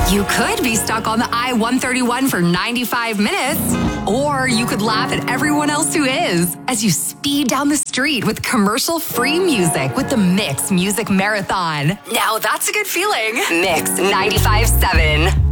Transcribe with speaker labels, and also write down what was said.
Speaker 1: You could be stuck on the I-131 for 95 minutes, or you could laugh at everyone else who is as you speed down the street with commercial-free music with the Mix Music Marathon. Now that's a good feeling. Mix 95.7.